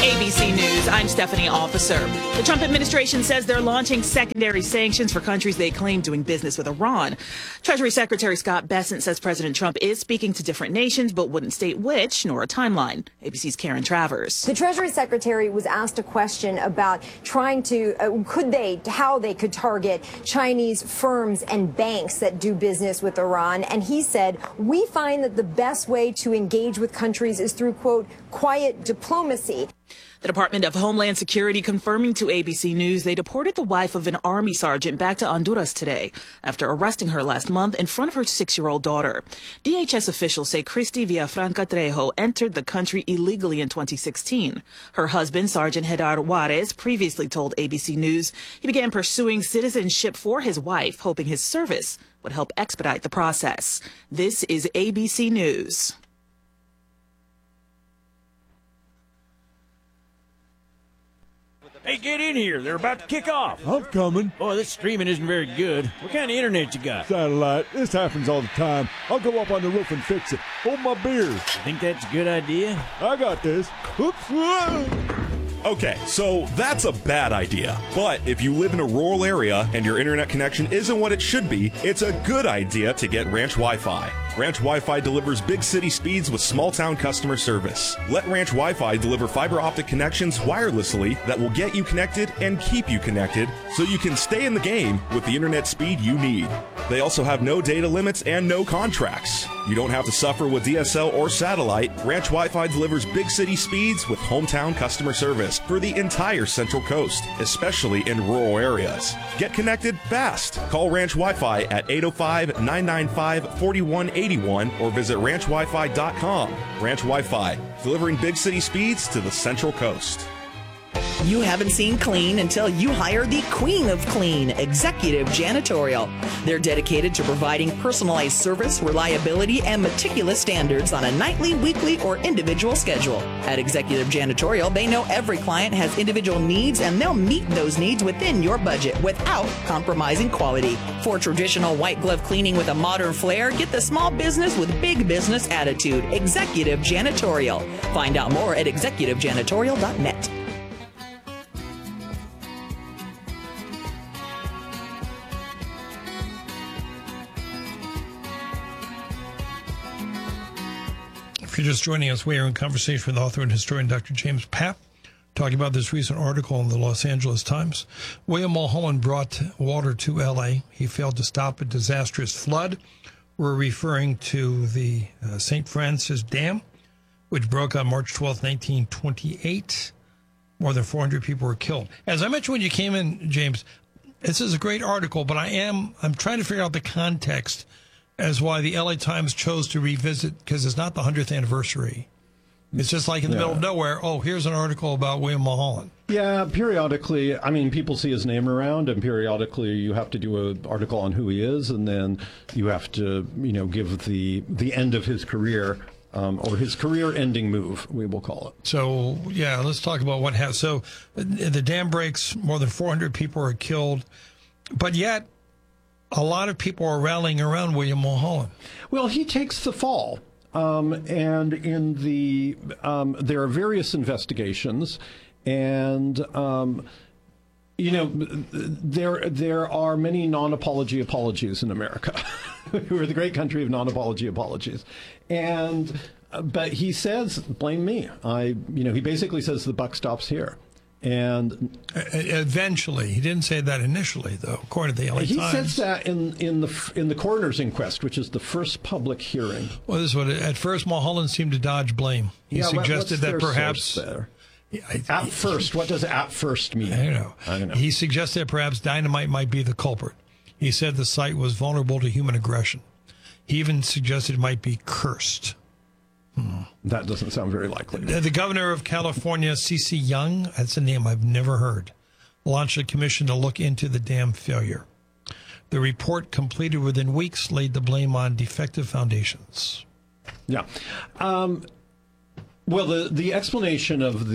ABC News, I'm Stephanie Officer. The Trump administration says they're launching secondary sanctions for countries they claim doing business with Iran. Treasury Secretary Scott Bessent says President Trump is speaking to different nations, but wouldn't state which, nor a timeline. ABC's Karen Travers. The Treasury Secretary was asked a question about trying to, how they could target Chinese firms and banks that do business with Iran. And he said, we find that the best way to engage with countries is through, quote, quiet diplomacy. The Department of Homeland Security confirming to ABC News they deported the wife of an Army sergeant back to Honduras today after arresting her last month in front of her 6-year-old daughter. DHS officials say Christy Villafranca Trejo entered the country illegally in 2016. Her husband, Sergeant Gerardo Juarez, previously told ABC News he began pursuing citizenship for his wife, hoping his service would help expedite the process. This is ABC News. Hey, get in here. They're about to kick off. I'm coming. Oh, this streaming isn't very good. What kind of internet you got? Satellite. This happens all the time. I'll go up on the roof and fix it. Hold my beer. You think that's a good idea? I got this. Oops. Okay, so that's a bad idea. But if you live in a rural area and your internet connection isn't what it should be, it's a good idea to get Ranch Wi-Fi. Ranch Wi-Fi delivers big city speeds with small town customer service. Let Ranch Wi-Fi deliver fiber optic connections wirelessly that will get you connected and keep you connected so you can stay in the game with the internet speed you need. They also have no data limits and no contracts. You don't have to suffer with DSL or satellite. Ranch Wi-Fi delivers big city speeds with hometown customer service for the entire Central Coast, especially in rural areas. Get connected fast. Call Ranch Wi-Fi at 805-995-4181 or visit ranchwifi.com. Ranch Wi-Fi, delivering big city speeds to the Central Coast. You haven't seen clean until you hire the Queen of Clean, Executive Janitorial. They're dedicated to providing personalized service, reliability, and meticulous standards on a nightly, weekly, or individual schedule. At Executive Janitorial, they know every client has individual needs, and they'll meet those needs within your budget without compromising quality. For traditional white glove cleaning with a modern flair, get the small business with big business attitude. Executive Janitorial. Find out more at executivejanitorial.net. If you're just joining us, we are in conversation with author and historian Dr. James Papp, talking about this recent article in the Los Angeles Times. William Mulholland brought water to L.A. He failed to stop a disastrous flood. We're referring to the St. Francis Dam, which broke on March 12, 1928. More than 400 people were killed. As I mentioned when you came in, James, this is a great article, but I'm trying to figure out the context as why the LA Times chose to revisit, because it's not the 100th anniversary. It's just like in the middle of nowhere, oh, here's an article about William Mulholland. Yeah, periodically, I mean, people see his name around, and periodically you have to do an article on who he is, and then you have to, give the end of his career, or his career-ending move, we will call it. So, yeah, let's talk about what happened. So the dam breaks, more than 400 people are killed, but yet a lot of people are rallying around William Mulholland. Well, he takes the fall. And in the there are various investigations, and there are many non-apology apologies in America. We're the great country of non-apology apologies, and but he says, "Blame me." He basically says the buck stops here. And eventually, he didn't say that initially, though. According to the LA Times, he says that in the coroner's inquest, which is the first public hearing. Well, this is what at first Mulholland seemed to dodge blame. He suggested that perhaps at first. What does "at first" mean? I don't know. He suggested that perhaps dynamite might be the culprit. He said the site was vulnerable to human aggression. He even suggested it might be cursed. That doesn't sound very likely. The governor of California, C.C. Young, that's a name I've never heard, launched a commission to look into the dam failure. The report, completed within weeks, laid the blame on defective foundations. Yeah. Well, the explanation of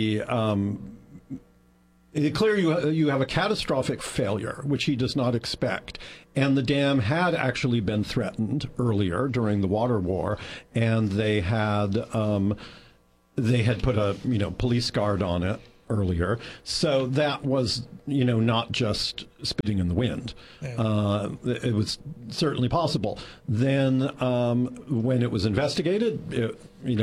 it's clear you have a catastrophic failure, which he does not expect. And the dam had actually been threatened earlier during the water war, and they had they had put a police guard on it earlier, so that was not just spitting in the wind. Yeah. It was certainly possible. Then when it was investigated,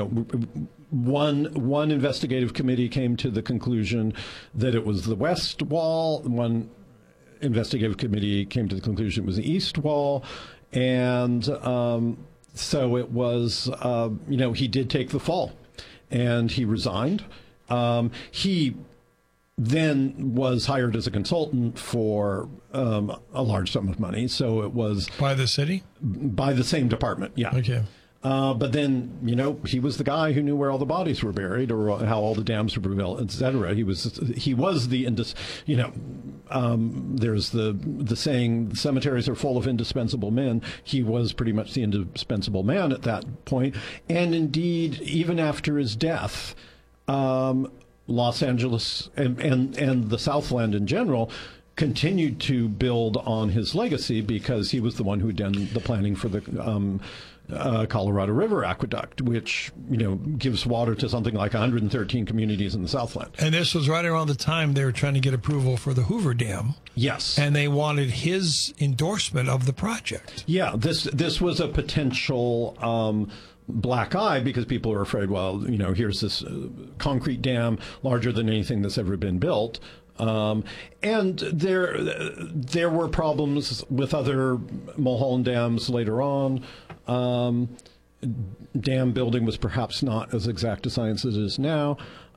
one investigative committee came to the conclusion that it was the west wall. One investigative committee came to the conclusion it was the east wall, and so it was. He did take the fall, and he resigned. He then was hired as a consultant for a large sum of money. So it was by the city, by the same department. Yeah. Okay. But then, he was the guy who knew where all the bodies were buried or how all the dams were built, et cetera. He was the, there's the saying, cemeteries are full of indispensable men. He was pretty much the indispensable man at that point. And indeed, even after his death, Los Angeles and the Southland in general continued to build on his legacy because he was the one who done the planning for the Colorado River Aqueduct, which gives water to something like 113 communities in the Southland. And this was right around the time they were trying to get approval for the Hoover Dam. Yes, and they wanted his endorsement of the project. Yeah, this was a potential black eye because people are afraid. Well, here's this concrete dam larger than anything that's ever been built. And there were problems with other Mulholland dams later on. Dam building was perhaps not as exact a science as it is now.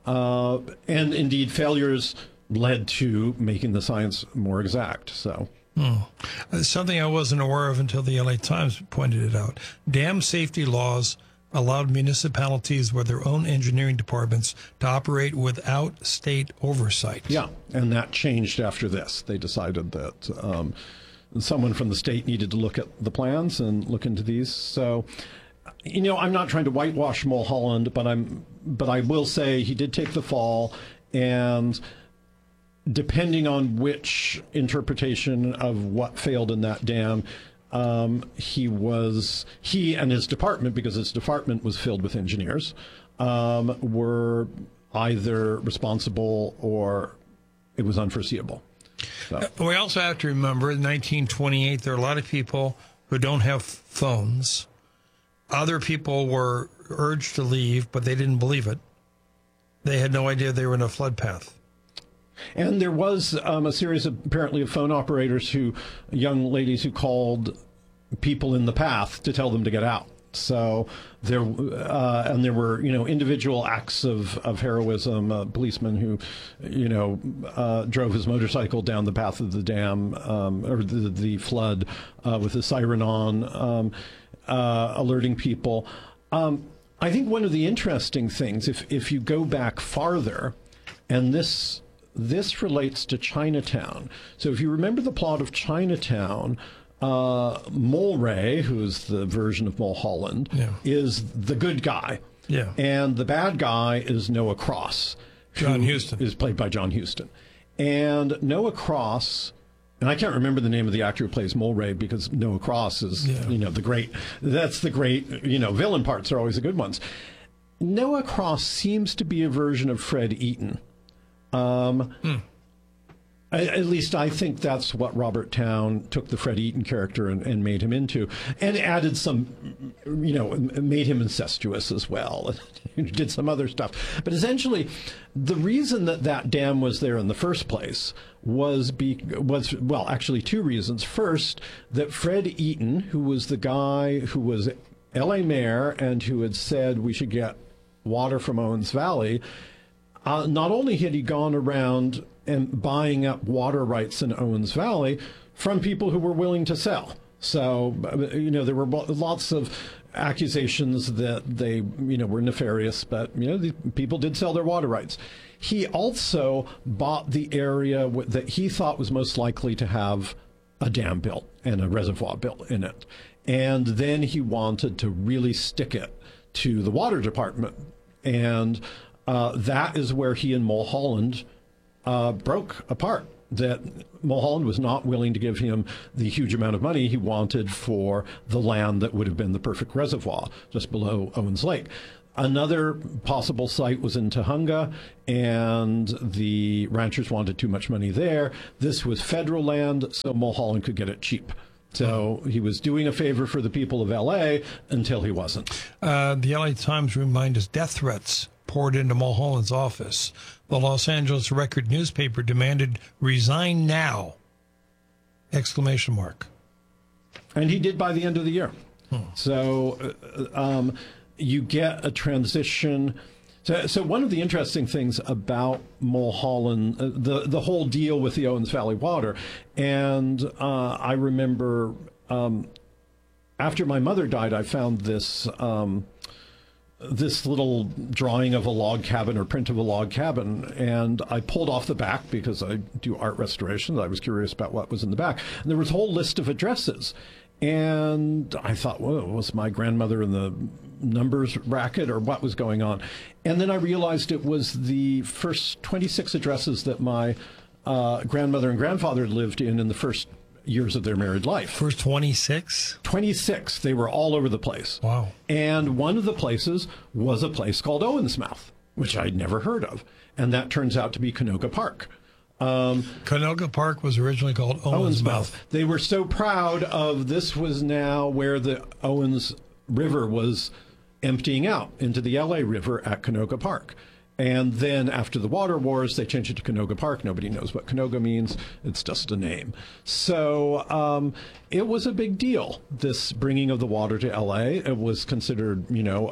And indeed, failures led to making the science more exact. So. Something I wasn't aware of until the LA Times pointed it out. Dam safety laws allowed municipalities with their own engineering departments to operate without state oversight. Yeah, and that changed after this. They decided that someone from the state needed to look at the plans and look into these. So, I'm not trying to whitewash Mulholland, but I will say he did take the fall, and depending on which interpretation of what failed in that dam, he and his department, because his department was filled with engineers, were either responsible or it was unforeseeable. So. We also have to remember in 1928, there are a lot of people who don't have phones. Other people were urged to leave, but they didn't believe it. They had no idea they were in a flood path. And there was a series, apparently, of phone operators young ladies who called people in the path to tell them to get out. So there were, individual acts of heroism. A policeman who, drove his motorcycle down the path of the dam or the flood with a siren on, alerting people. I think one of the interesting things, if you go back farther, and this relates to Chinatown. So if you remember the plot of Chinatown, Mulray, who's the version of Mulholland, is the good guy. Yeah. And the bad guy is Noah Cross. John Huston. Is played by John Huston. And Noah Cross, and I can't remember the name of the actor who plays Mulray because Noah Cross is, the great villain parts are always the good ones. Noah Cross seems to be a version of Fred Eaton. At least I think that's what Robert Towne took the Fred Eaton character and made him into, and added some, made him incestuous as well, and did some other stuff. But essentially, the reason that dam was there in the first place was actually two reasons. First, that Fred Eaton, who was the guy who was L.A. mayor and who had said we should get water from Owens Valley, not only had he gone around and buying up water rights in Owens Valley from people who were willing to sell. So, there were lots of accusations that they, were nefarious, but, the people did sell their water rights. He also bought the area that he thought was most likely to have a dam built and a reservoir built in it. And then he wanted to really stick it to the water department. And that is where he and Mulholland broke apart. That Mulholland was not willing to give him the huge amount of money he wanted for the land that would have been the perfect reservoir just below Owens Lake. Another possible site was in Tujunga, and the ranchers wanted too much money there. This was federal land, so Mulholland could get it cheap. So he was doing a favor for the people of L.A. until he wasn't. The L.A. Times remind us death threats poured into Mulholland's office. The Los Angeles Record newspaper demanded resign now! ! And he did by the end of the year. So you get a transition. So one of the interesting things about Mulholland, the whole deal with the Owens Valley water, and I remember after my mother died, I found this this little drawing of a log cabin or print of a log cabin, and I pulled off the back because I do art restorations. I was curious about what was in the back, and there was a whole list of addresses. And I thought, whoa, was my grandmother in the numbers bracket or what was going on? And then I realized it was the first 26 addresses that my grandmother and grandfather lived in the first years of their married life. First 26? 26. They were all over the place. Wow. And one of the places was a place called Owensmouth, which I'd never heard of. And that turns out to be Canoga Park. Canoga Park was originally called Owensmouth. They were so proud of this was now where the Owens River was emptying out into the LA River at Canoga Park. And then after the water wars, they changed it to Canoga Park. Nobody knows what Canoga means. It's just a name. So it was a big deal, this bringing of the water to LA. It was considered,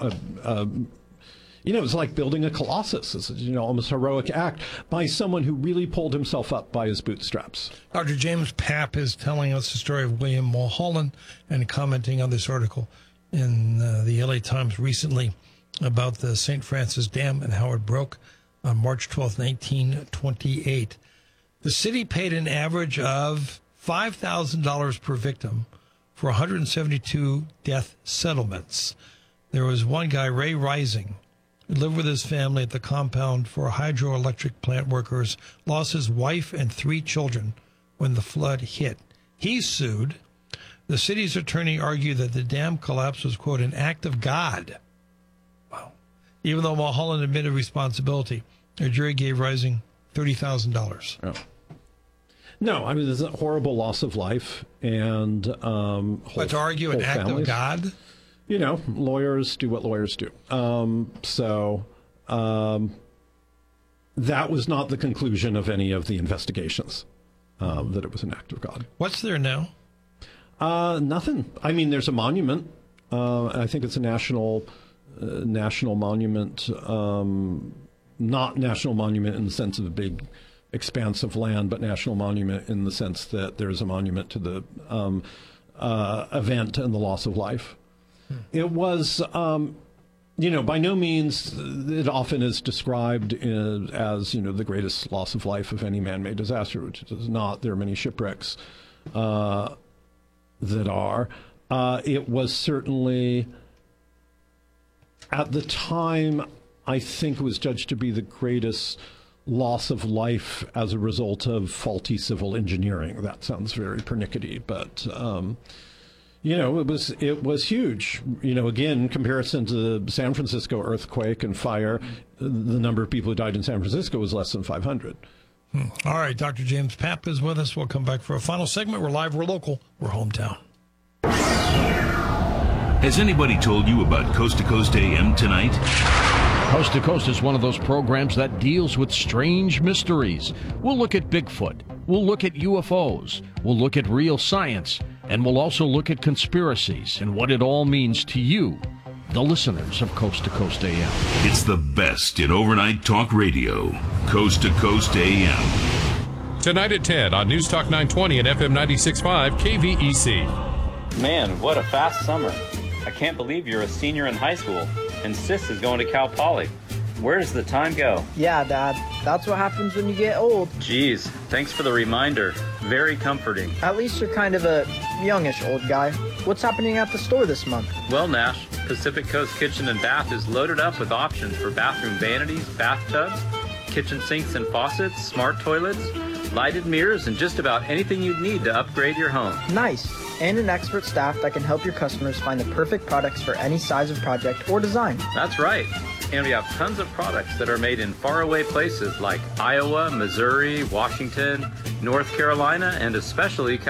it was like building a colossus. It's almost a heroic act by someone who really pulled himself up by his bootstraps. Dr. James Papp is telling us the story of William Mulholland and commenting on this article in the LA Times recently about the St. Francis Dam and how it broke on March 12, 1928. The city paid an average of $5,000 per victim for 172 death settlements. There was one guy, Ray Rising, who lived with his family at the compound for hydroelectric plant workers, lost his wife and 3 children when the flood hit. He sued. The city's attorney argued that the dam collapse was, quote, an act of God. Wow. Even though Mulholland admitted responsibility, a jury gave Rising $30,000. Oh. No, I mean, there's a horrible loss of life and but to argue an act of God? Lawyers do what lawyers do. That was not the conclusion of any of the investigations, that it was an act of God. What's there now? Nothing. I mean, there's a monument. I think it's a national monument, not national monument in the sense of a big expanse of land, but national monument in the sense that there's a monument to the event and the loss of life. It was, by no means, it often is described as, the greatest loss of life of any man-made disaster, which it is not. There are many shipwrecks that are. It was certainly, at the time, I think it was judged to be the greatest loss of life as a result of faulty civil engineering. That sounds very pernickety, but... it was huge. Again, in comparison to the San Francisco earthquake and fire, the number of people who died in San Francisco was less than 500. All right, Dr. James Papp is with us. We'll come back for a final segment. We're live, we're local, we're hometown. Has anybody told you about Coast to Coast AM tonight? Coast to Coast is one of those programs that deals with strange mysteries. We'll look at Bigfoot. We'll look at UFOs. We'll look at real science. And we'll also look at conspiracies and what it all means to you, the listeners of Coast to Coast AM. It's the best in overnight talk radio. Coast to Coast AM. Tonight at 10 on News Talk 920 and FM 96.5 KVEC. Man, what a fast summer. I can't believe you're a senior in high school, and Sis is going to Cal Poly. Where does the time go? Yeah, Dad. That's what happens when you get old. Geez, thanks for the reminder. Very comforting. At least you're kind of a youngish old guy. What's happening at the store this month? Well, Nash, Pacific Coast Kitchen and Bath is loaded up with options for bathroom vanities, bathtubs, kitchen sinks and faucets, smart toilets, lighted mirrors, and just about anything you'd need to upgrade your home. Nice. And an expert staff that can help your customers find the perfect products for any size of project or design. That's right. And we have tons of products that are made in faraway places like Iowa, Missouri, Washington, North Carolina, and especially